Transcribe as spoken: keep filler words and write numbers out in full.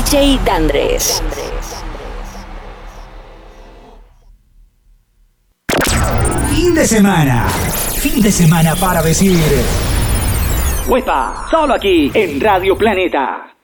J Dandres. Fin de semana. Fin de semana para decir. ¡Huepa! Solo aquí en Radio Planeta.